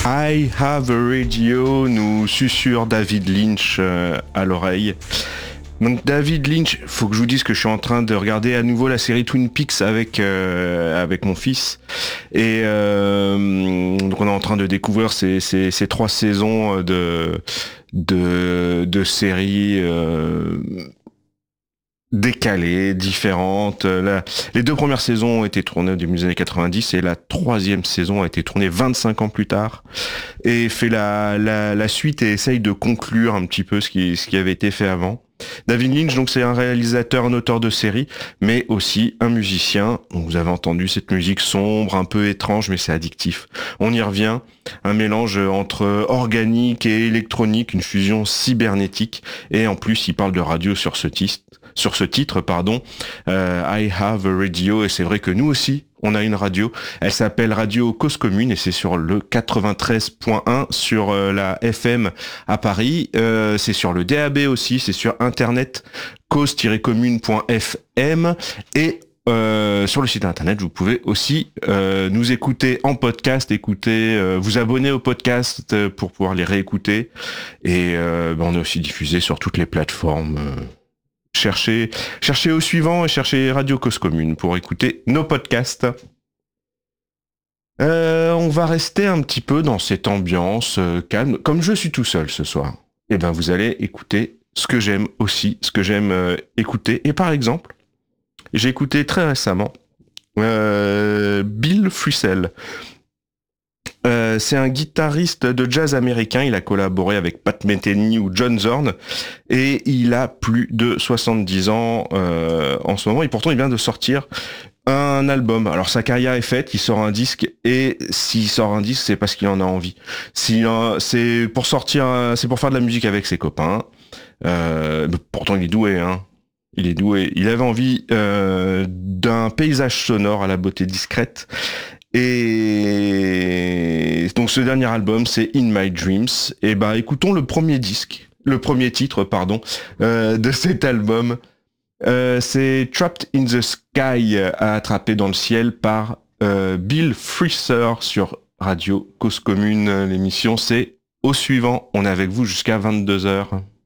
I Have a Radio, nous susurre David Lynch à l'oreille. Donc David Lynch, faut que je vous dise que je suis en train de regarder à nouveau la série Twin Peaks avec mon fils. Et donc on est en train de découvrir ces 3 saisons de séries décalées, différentes. Les 2 premières saisons ont été tournées au début des années 90 et la 3e saison a été tournée 25 ans plus tard et fait la suite et essaye de conclure un petit peu ce qui avait été fait avant. David Lynch, donc c'est un réalisateur, un auteur de série, mais aussi un musicien. Donc, vous avez entendu cette musique sombre, un peu étrange, mais c'est addictif. On y revient, un mélange entre organique et électronique, une fusion cybernétique, et en plus il parle de radio sur ce titre, I Have a Radio, et c'est vrai que nous aussi, on a une radio, elle s'appelle Radio Cause Commune et c'est sur le 93.1 sur la FM à Paris, c'est sur le DAB aussi, c'est sur internet cause-commune.fm et sur le site internet, vous pouvez aussi nous écouter en podcast, vous abonner au podcast pour pouvoir les réécouter et on est aussi diffusé sur toutes les plateformes. Cherchez au suivant et cherchez Radio Cause Commune pour écouter nos podcasts. On va rester un petit peu dans cette ambiance calme. Comme je suis tout seul ce soir, et ben vous allez écouter ce que j'aime écouter. Et par exemple, j'ai écouté très récemment Bill Frisell. C'est un guitariste de jazz américain, il a collaboré avec Pat Metheny ou John Zorn, et il a plus de 70 ans en ce moment, et pourtant il vient de sortir un album. Alors sa carrière est faite, il sort un disque, et s'il sort un disque, c'est parce qu'il en a envie. C'est pour faire de la musique avec ses copains, pourtant il est doué, hein. Il est doué. Il avait envie d'un paysage sonore à la beauté discrète. Et donc ce dernier album, c'est In My Dreams. Et écoutons le premier titre, de cet album. C'est Trapped in the Sky, attrapé dans le ciel par Bill Frisell sur Radio Cause Commune. L'émission, c'est Au Suivant. On est avec vous jusqu'à 22h.